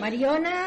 Mariona!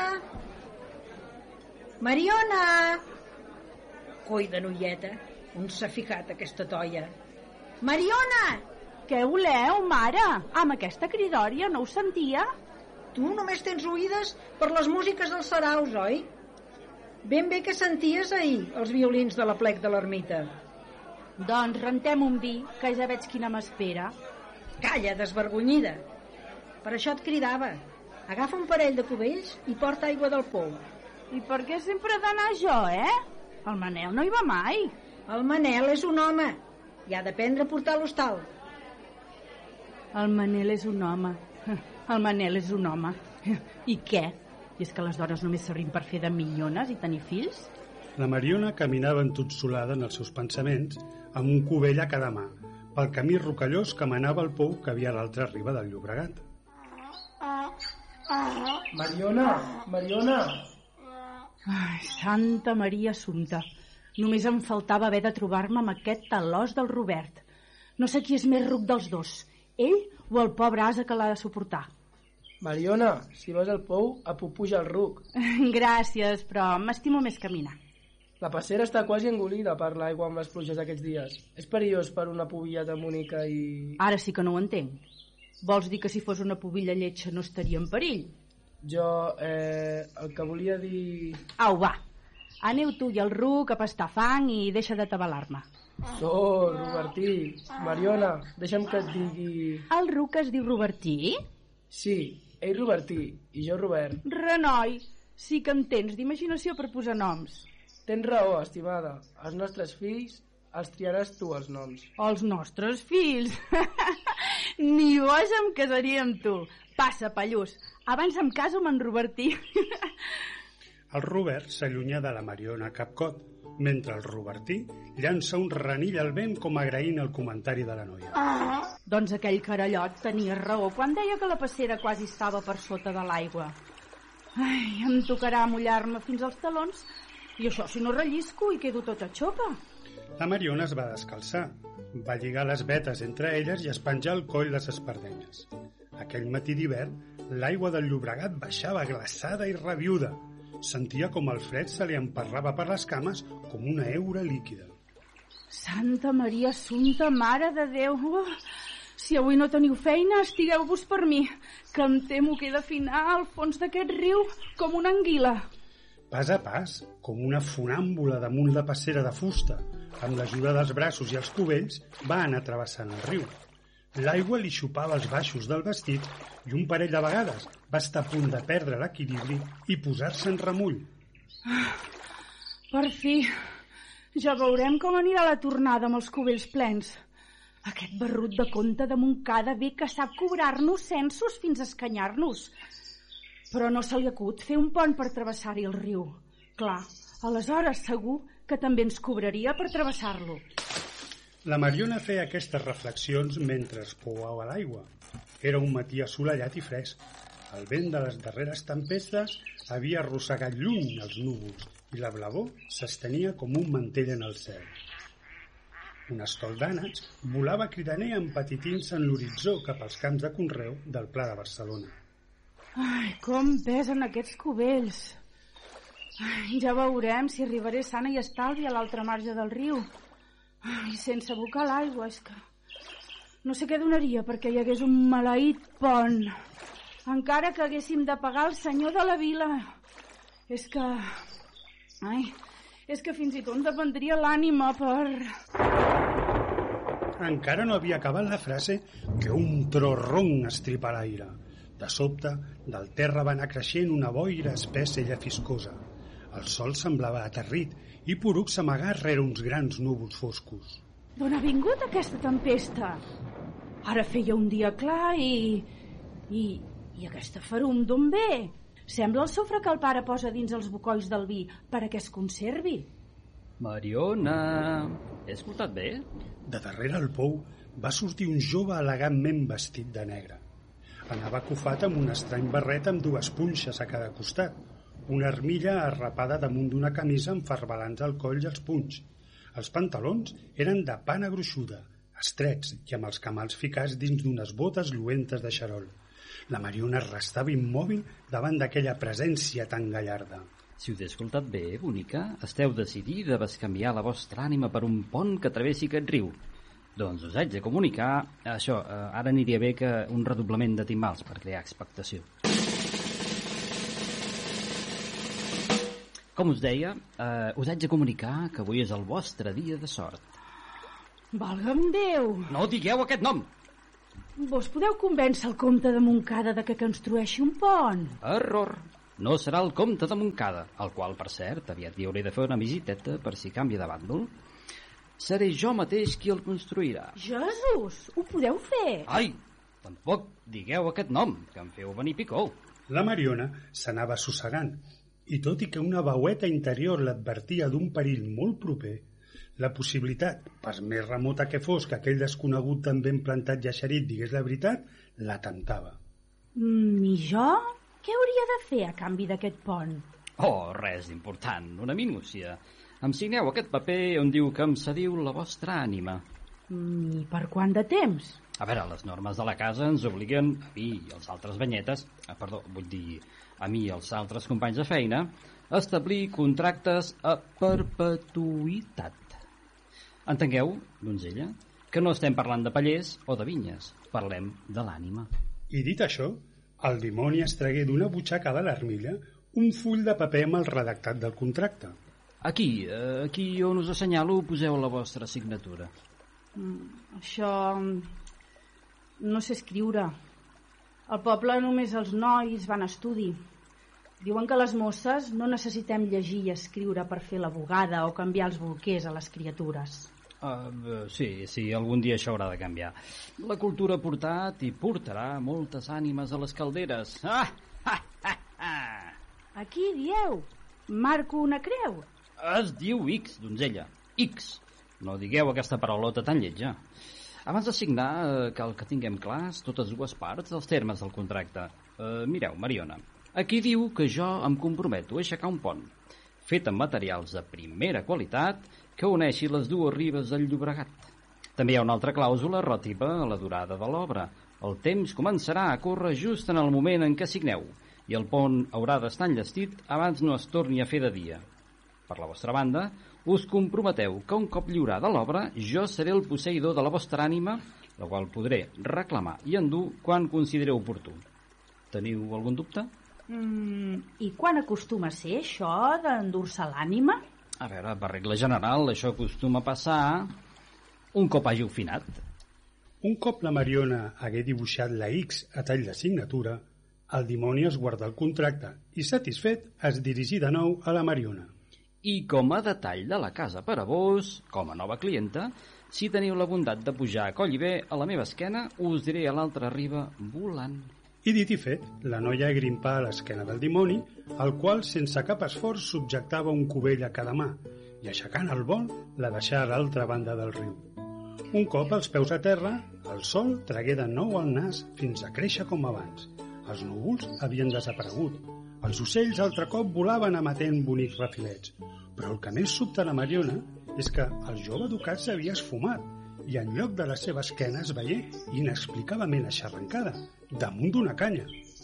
Mariona! Coi de noieta, on s'ha ficat aquesta toia? Mariona! Què voleu, mare? Amb aquesta cridòria no ho sentia? Tu només tens oïdes per les músiques dels saraus, oi? Ben bé que senties ahir els violins de la plec de l'ermita. Doncs rentem un vi, que ja veig quina m'espera. Calla, desvergonyida. Per això et cridava. Agafa un parell de cubells i porta aigua del pou. I per què sempre he d'anar jo, El Manel no hi va mai. El Manel és un home i ha d'aprendre a portar l'hostal. El Manel és un home. El Manel és un home. I què? I és que les dones només servim per fer de millones i tenir fills? La Mariona caminava entotsolada en els seus pensaments amb un cubell a cada mà, pel camí rocallós que manava al pou que havia a l'altra riba del Llobregat. Mariona! Ai, Santa Maria Assumpta. Només em faltava haver de trobar-me amb aquest talòs del Robert. No sé qui és més ruc dels dos, ell o el pobre ase que l'ha de suportar. Mariona, si vas al pou, apupuja el ruc. Gràcies, però m'estimo més caminar. La passera està quasi engolida per l'aigua amb les pluges d'aquests dies. És perillós per una pubilla de Múnica i... Ara sí que no ho entenc. Vols dir que si fos una pubilla lletja no estaria en perill? Jo, el que volia dir... Au, va. Aneu tu i el ruc a pastar fang i deixa de tabalar-me. Robertí. Mariona, deixa'm que et digui... El ruc es diu Robertí? Sí, ell Robertí i jo Robert. Renoi, sí que en tens d'imaginació per posar noms. Tens raó, estimada. Els nostres fills els triaràs tu, els noms. Els nostres fills? Ni boja em casaria amb tu. Passa, pallús. Abans em caso amb en Robertí. El Robert s'allunya de la Mariona capcot, mentre el Robertí llança un renill al vent com agraint el comentari de la noia. Doncs aquell carallot tenia raó quan deia que la passera quasi estava per sota de l'aigua. Ai, em tocarà mullar-me fins als talons i això si no rellisco i quedo tota xopa. La Mariona es va descalçar, va lligar les vetes entre elles i es penjà al coll les espardenyes. Aquell matí d'hivern, l'aigua del Llobregat baixava glaçada i rabiuda. Sentia com el fred se li emparrava per les cames com una heura líquida. Santa Maria Assumpta, Mare de Déu! Si avui no teniu feina, estigueu-vos per mi, que em temo que he de finar al fons d'aquest riu com una anguila. Pas a pas, com una funàmbula damunt la passera de fusta, amb l'ajuda dels braços i els cubells, va anar travessant el riu. L'aigua li xupava els baixos del vestit i un parell de vegades va estar a punt de perdre l'equilibri i posar-se en remull. Per fi, ja veurem com anirà la tornada amb els cubells plens. Aquest barrut de conte de Montcada ve que sap cobrar-nos censos fins a escanyar-nos. Però no se li acut fer un pont per travessar-hi el riu. Clar, aleshores segur que també ens cobraria per travessar-lo. La Mariona feia aquestes reflexions mentre es pouava l'aigua. Era un matí assolellat i fresc. El vent de les darreres tempestes havia arrossegat lluny els núvols i la blavor s'estenia com un mantell en el cel. Un estol d'ànecs volava cridaner empetitint-se en l'horitzó cap als camps de conreu del Pla de Barcelona. Ai, com pesen aquests cubells. Ai, ja veurem si arribaré sana i estalvi a l'altra marge del riu. I sense abocar l'aigua, és que... No sé què donaria perquè hi hagués un maleït pont. Encara que haguéssim de pagar el senyor de la vila. És que... Ai, és que fins i tot em dependria l'ànima per... Encara no havia acabat la frase que un tro ronc estripa l'aire. De sobte, del terra va anar creixent una boira espessa i llafiscosa. El sol semblava aterrit i Poruc s'amagà rere uns grans núvols foscos. D'on ha vingut aquesta tempesta? Ara feia un dia clar i aquesta ferum d'on ve? Sembla el sofre que el pare posa dins els bocolls del vi perquè es conservi. Mariona, he escoltat bé? De darrere el pou va sortir un jove elegantment vestit de negre. Anava acofat amb un estrany barret amb dues punxes a cada costat, una armilla arrapada damunt d'una camisa amb farbalans al coll i als punys. Els pantalons eren de pana gruixuda, estrets i amb els camals ficats dins d'unes botes lluentes de xarol. La Mariona restava immòbil davant d'aquella presència tan gallarda. Si us he escoltat bé, bonica, esteu decidida a bescanviar la vostra ànima per un pont que travessi aquest riu. Doncs us haig de comunicar... Això, ara aniria bé que un redoblament de timbals per crear expectació. Com us deia, us haig de comunicar que avui és el vostre dia de sort. Valga'm Déu! No digueu aquest nom! Vos podeu convèncer el comte de Montcada de que construeixi un pont? Error! No serà el comte de Montcada, el qual, per cert, aviat hi hauré de fer una visiteta per si canvia de bàndol. Seré jo mateix qui el construirà. Jesús, ho podeu fer? Ai, tampoc digueu aquest nom, que em feu venir picó. La Mariona s'anava assossegant, i tot i que una veueta interior l'advertia d'un perill molt proper, la possibilitat, per més remota que fos, que aquell desconegut tan ben plantat i eixerit digués la veritat, la temptava. I jo? Què hauria de fer a canvi d'aquest pont? Oh, res important, una minúcia. Em signeu aquest paper on diu que em cediu la vostra ànima. I per quant de temps? A veure, les normes de la casa ens obliguen, a mi i els altres banyetes, a mi i els altres companys de feina, a establir contractes a perpetuïtat. Entengueu, donzella, que no estem parlant de pallers o de vinyes, parlem de l'ànima. I dit això, el dimoni es tragué d'una butxaca de l'armilla un full de paper amb el redactat del contracte. Aquí on us assenyalo poseu la vostra signatura. Això... no sé escriure. Al poble només els nois van a estudi. Diuen que les mosses no necessitem llegir i escriure per fer la bugada o canviar els bolquers a les criatures. Sí, algun dia això haurà de canviar. La cultura ha portat i portarà moltes ànimes a les calderes. Aquí dieu, marco una creu. Es diu X, donzella, X. No digueu aquesta paraulota tan lletja. Abans de signar, cal que tinguem clars totes dues parts dels termes del contracte. Mireu, Mariona, aquí diu que jo em comprometo a aixecar un pont, fet amb materials de primera qualitat que uneixi les dues ribes del Llobregat. També hi ha una altra clàusula relativa a la durada de l'obra. El temps començarà a córrer just en el moment en què signeu i el pont haurà d'estar enllestit abans no es torni a fer de dia. Per la vostra banda, us comprometeu que un cop lliurada l'obra jo seré el posseïdor de la vostra ànima, la qual podré reclamar i endur quan considereu oportú. Teniu algun dubte? I quan acostuma a ser això d'endur-se l'ànima? A veure, per regla general, això acostuma a passar un cop hàgiu finat. Un cop la Mariona hagué dibuixat la X a tall de signatura, el dimoni es guardà el contracte i, satisfet, es dirigí de nou a la Mariona. I com a detall de la casa per a vos, com a nova clienta, si teniu la bondat de pujar a Collibè a la meva esquena, us diré a l'altra riba volant. I dit i fet, la noia grimpà a l'esquena del dimoni, el qual, sense cap esforç, subjectava un cubell a cada mà, i aixecant el vol, la deixà a l'altra banda del riu. Un cop als peus a terra, el sol tragué de nou el nas fins a créixer com abans. Els núvols havien desaparegut. Els ocells altre cop volaven emetent bonics refilets. Però el que més sobta la Mariona és que el jove educat s'havia esfumat i en lloc de la seva esquena es veié inexplicablement aixarrancada damunt d'una canya.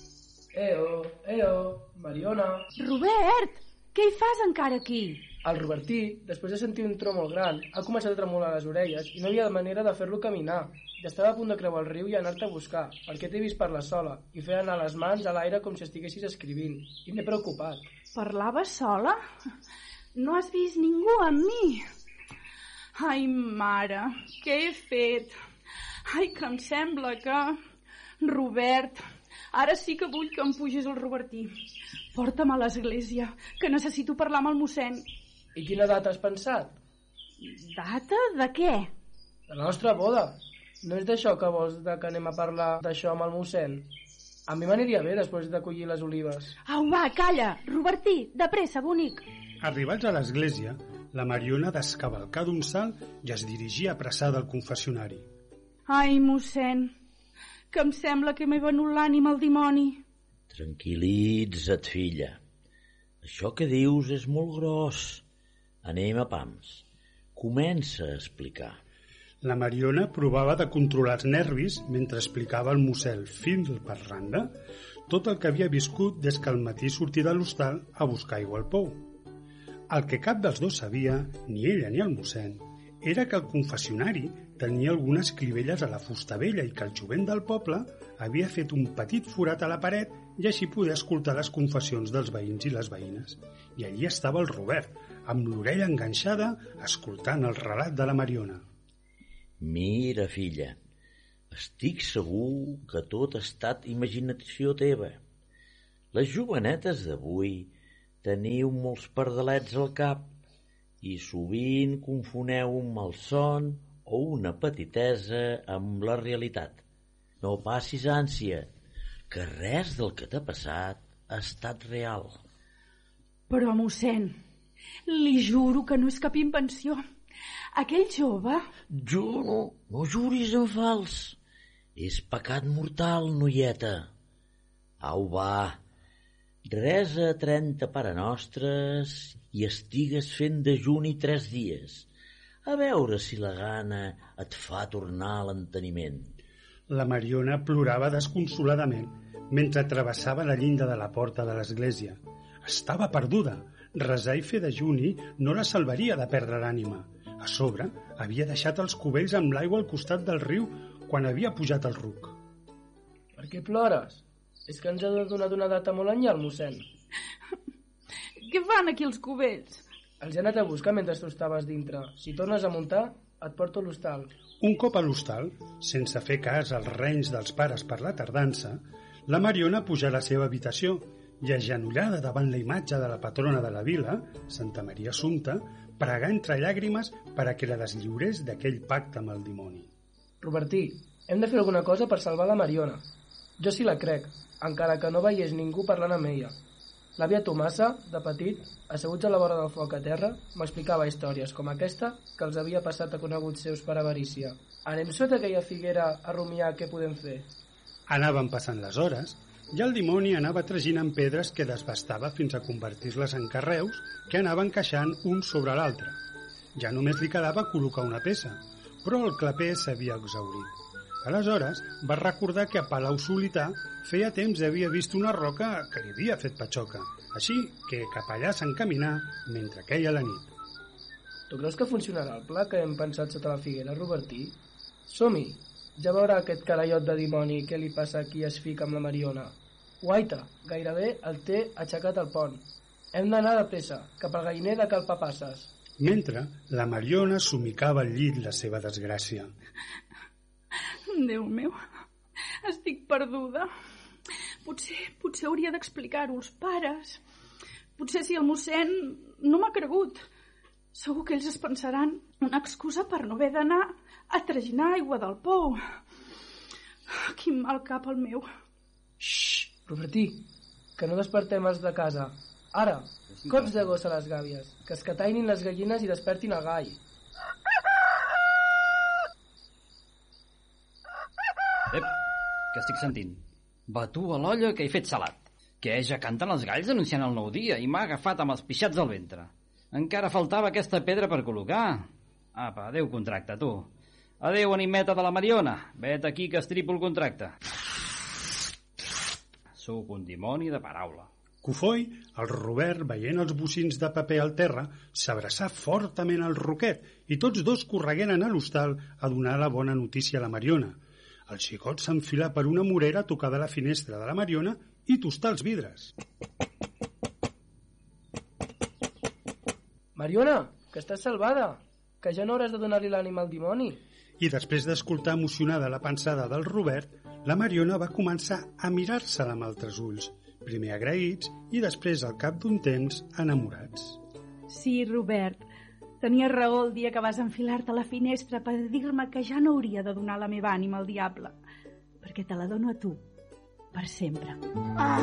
Mariona. Robert, què hi fas encara aquí? El Robertí, després de sentir un tro molt gran, ha començat a tremolar les orelles i no hi ha manera de fer-lo caminar. Ja estava a punt de creuar el riu i anar-te a buscar, perquè t'he vist parlar sola i fer anar les mans a l'aire com si estiguessis escrivint. I m'he preocupat. Parlava sola? No has vist ningú amb mi? Ai, mare, què he fet? Ai, que em sembla que... Robert, ara sí que vull que em pugis el Robertí. Porta'm a l'església, que necessito parlar amb el mossèn. I quina data has pensat? Data de què? De la nostra boda. No és d'això que vols que anem a parlar d'això amb el mossèn? A mi m'aniria bé després de collir les olives. Au, va, calla! Robertí, de pressa, bonic! Arribats a l'església, la Mariona descavalcà d'un salt i es dirigia apressada al confessionari. Ai, mossèn, que em sembla que m'he venut l'ànima al dimoni. Tranquil·litza't, filla. Això que dius és molt gros. Anem a pams. Comença a explicar. La Mariona provava de controlar els nervis mentre explicava al mossèn fil per randa tot el que havia viscut des que al matí sortia de l'hostal a buscar aigua al pou. El que cap dels dos sabia, ni ella ni el mossèn, era que el confessionari tenia algunes clivelles a la fusta vella i que el jovent del poble havia fet un petit forat a la paret i així poder escoltar les confessions dels veïns i les veïnes. I allí estava el Robert, amb l'orella enganxada, escoltant el relat de la Mariona. Mira, filla, estic segur que tot ha estat imaginació teva. Les jovenetes d'avui teniu molts pardalets al cap i sovint confoneu un malson o una petitesa amb la realitat. No passis ànsia, que res del que t'ha passat ha estat real. Però, mossèn, li juro que no és cap invenció. Aquell jove... No juris en fals. És pecat mortal, noieta. Au, va, resa 30 parenostres i estigues fent dejuni 3 dies. A veure si la gana et fa tornar a l'enteniment. La Mariona plorava desconsoladament mentre travessava la llinda de la porta de l'església. Estava perduda. Resar i fer dejuni no la salvaria de perdre l'ànima. A sobre, havia deixat els cubells amb l'aigua al costat del riu quan havia pujat el ruc. Per què plores? És que ens ha donat una data molt enllà, el mossèn. Què fan aquí els cubells? Els he anat a buscar mentre tu estaves dintre. Si tornes a muntar, et porto a l'hostal. Un cop a l'hostal, sense fer cas als renys dels pares per la tardança, la Mariona puja a la seva habitació i, agenollada davant la imatge de la patrona de la vila, Santa Maria Assumpta, pregà entre llàgrimes per a que la deslliurés d'aquell pacte amb el dimoni. Robertí, hem de fer alguna cosa per salvar la Mariona. Jo sí la crec, encara que no veiés ningú parlant amb ella. L'àvia Tomassa, de petit, asseguts a la vora del foc a terra, m'explicava històries com aquesta que els havia passat a coneguts seus per avarícia. Anem sota aquella figuera a rumiar què podem fer. Anaven passant les hores i el dimoni anava traginant pedres que desbastava fins a convertir-les en carreus que anaven encaixant un sobre l'altre. Ja només li quedava col·locar una peça, però el claper s'havia exhaurit. Aleshores va recordar que a Palau Solità feia temps havia vist una roca que li havia fet patxoca, així que cap allà s'encaminà mentre queia la nit. Tu creus que funcionarà el pla que hem pensat sota la figuera, Robertí? Som-hi! Ja veurà aquest carallot de dimoni què li passa a qui es fica amb la Mariona. Guaita, gairebé el té aixecat al pont. Hem d'anar de pressa, cap al galliner de Cal Papasses. Mentre la Mariona somicava al llit la seva desgràcia. Déu meu, estic perduda. Potser hauria d'explicar-ho als pares. Potser si el mossèn no m'ha cregut. Segur que ells es pensaran una excusa per no haver d'anar a traginar aigua del pou. Quin mal cap el meu. Xxxt, Robertí, que no despertem els de casa. Ara, cops de gos a les gàbies, que escatainin les gallines i despertin el gall. Ep, què estic sentint? Batu a l'olla que he fet salat. Que ja canten els galls anunciant el nou dia i m'ha agafat amb els pixats del ventre. Encara faltava aquesta pedra per col·locar. Apa, adéu contracte, tu. Adéu, animeta de la Mariona. Vet aquí que estripo el contracte. Sóc un dimoni de paraula. Cofoi, el Robert, veient els bocins de paper al terra, s'abraçà fortament al Roquet i tots dos corregueren a l'hostal a donar la bona notícia a la Mariona. El xicot s'enfilà per una morera a tocar de la finestra de la Mariona i tostar els vidres. Mariona, que estàs salvada, que ja no hauràs de donar-li l'ànima al dimoni. I després d'escoltar emocionada la pensada del Robert, la Mariona va començar a mirar-se-la amb altres ulls, primer agraïts i després, al cap d'un temps, enamorats. Sí, Robert, tenies raó el dia que vas enfilar-te a la finestra per dir-me que ja no hauria de donar la meva ànima al diable, perquè te la dono a tu, per sempre.